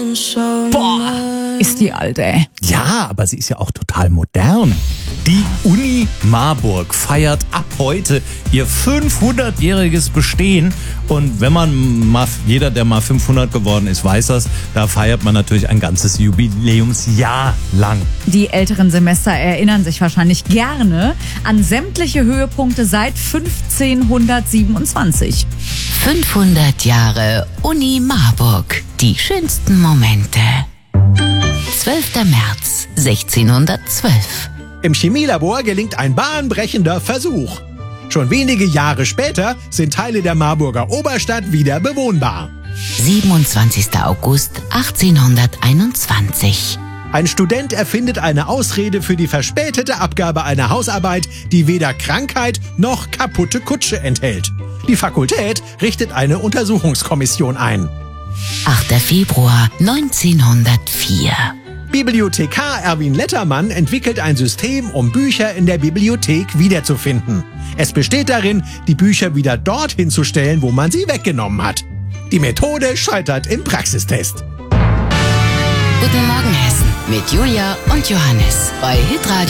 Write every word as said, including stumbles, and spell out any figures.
Boah, ist die alt, ey. Ja, aber sie ist ja auch total modern. Die Uni Marburg feiert ab heute ihr fünfhundertjähriges Bestehen. Und wenn man mal, jeder, der mal fünfhundert geworden ist, weiß das, da feiert man natürlich ein ganzes Jubiläumsjahr lang. Die älteren Semester erinnern sich wahrscheinlich gerne an sämtliche Höhepunkte seit fünfzehnhundertsiebenundzwanzig. fünfhundert Jahre Uni Marburg. Die schönsten Momente. zwölfter März sechzehnhundertzwölf. Im Chemielabor gelingt ein bahnbrechender Versuch. Schon wenige Jahre später sind Teile der Marburger Oberstadt wieder bewohnbar. siebenundzwanzigster August achtzehnhunderteinundzwanzig. Ein Student erfindet eine Ausrede für die verspätete Abgabe einer Hausarbeit, die weder Krankheit noch kaputte Kutsche enthält. Die Fakultät richtet eine Untersuchungskommission ein. achter Februar neunzehnhundertvier. Bibliothekar Erwin Lettermann entwickelt ein System, um Bücher in der Bibliothek wiederzufinden. Es besteht darin, die Bücher wieder dorthin zu stellen, wo man sie weggenommen hat. Die Methode scheitert im Praxistest. Guten Morgen Hessen mit Julia und Johannes bei Hitradio